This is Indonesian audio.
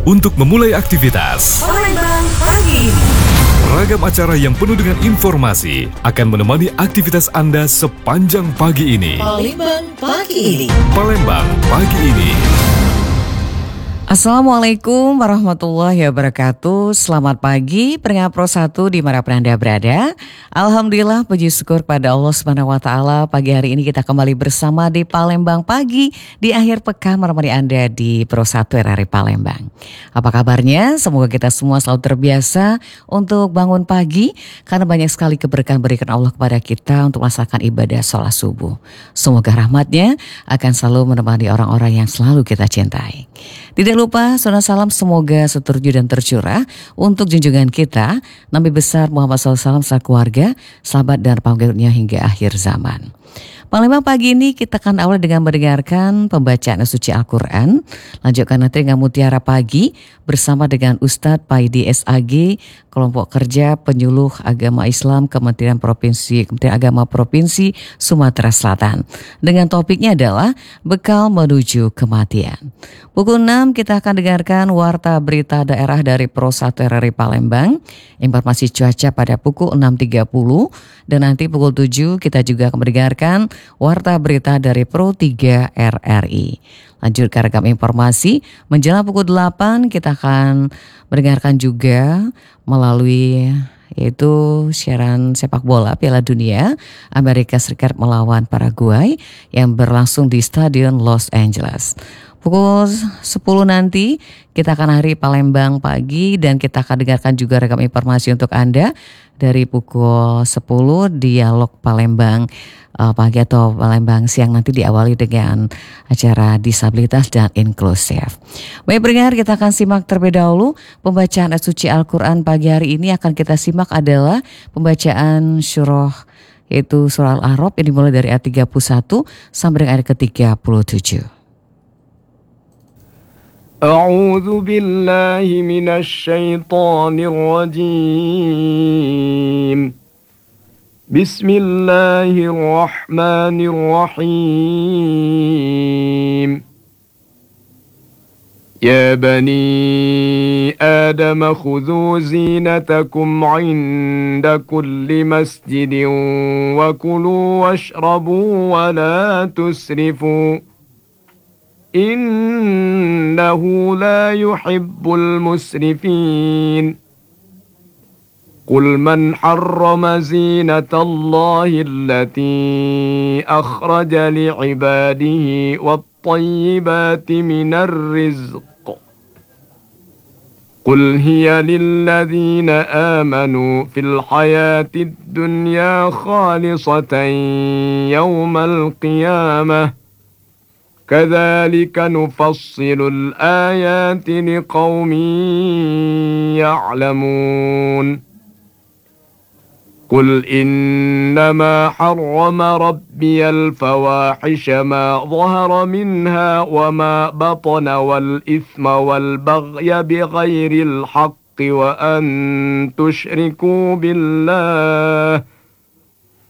untuk memulai aktivitas. Palembang pagi. Ragam acara yang penuh dengan informasi akan menemani aktivitas Anda sepanjang pagi ini. Palembang pagi ini. Palembang pagi ini. Assalamualaikum warahmatullahi wabarakatuh. Selamat pagi pendengar Pro 1 di mana Anda berada. Alhamdulillah, puji syukur pada Allah Subhanahu wa taala. Pagi hari ini kita kembali bersama di Palembang pagi di akhir pekan menemani Anda di Pro 1 RRI Palembang. Apa kabarnya? Semoga kita semua selalu terbiasa untuk bangun pagi karena banyak sekali keberkahan berikan Allah kepada kita untuk melaksanakan ibadah sholat subuh. Semoga rahmatnya akan selalu menemani orang-orang yang selalu kita cintai. Tidak lupa salam semoga seterju dan tercurah untuk junjungan kita Nabi besar Muhammad SAW, keluarga, sahabat dan pengikutnya hingga akhir zaman. Palembang pagi ini kita akan awali dengan mendengarkan pembacaan suci Al-Quran. Lanjutkan nanti dengan Mutiara Pagi bersama dengan Ustadz Paidi SAG, Kelompok Kerja Penyuluh Agama Islam Kementerian Agama Provinsi Sumatera Selatan. Dengan topiknya adalah Bekal Menuju Kematian. Pukul 6 kita akan dengarkan Warta Berita Daerah dari Pro 1 RRI Palembang. Informasi cuaca pada pukul 6.30 dan nanti pukul 7 kita juga akan mendengarkan Warta Berita dari Pro 3 RRI. Lanjut ke ragam informasi, menjelang pukul 8 kita akan mendengarkan juga melalui yaitu siaran sepak bola Piala Dunia Amerika Serikat melawan Paraguay yang berlangsung di Stadion Los Angeles. Pukul 10 nanti kita akan hari Palembang pagi dan kita akan dengarkan juga ragam informasi untuk Anda dari pukul 10 Dialog Palembang pagi atau Palembang siang nanti diawali dengan acara disabilitas dan inklusif. Baik pendengar, kita akan simak terlebih dahulu pembacaan ayat suci Al-Quran pagi hari ini. Akan kita simak adalah pembacaan surah yaitu surah Al-A'raf yang dimulai dari ayat 31 sampai dengan ayat ke-37. أعوذ بالله من الشيطان الرجيم بسم الله الرحمن الرحيم يا بني آدم خذوا زينتكم عند كل مسجد وكلوا واشربوا ولا تسرفوا إنه لا يحب المسرفين قل من حرم زينة الله التي أخرج لعباده والطيبات من الرزق قل هي للذين آمنوا في الحياة الدنيا خالصة يوم القيامة كذلك نفصل الآيات لقوم يعلمون قل إنما حرم ربي الفواحش ما ظهر منها وما بطن والإثم والبغي بغير الحق وأن تشركوا بالله